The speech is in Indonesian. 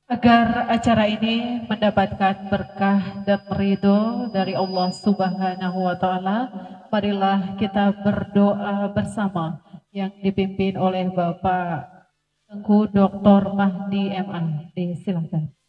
Agar acara ini mendapatkan berkah dan ridho dari Allah Subhanahu wa Ta'ala, marilah kita berdoa bersama yang dipimpin oleh Bapak Tengku Dr. Mahdi MA. Silakan.